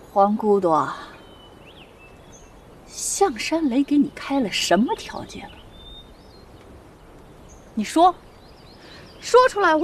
黄姑朵，象山雷给你开了什么条件了？你说，说出来，我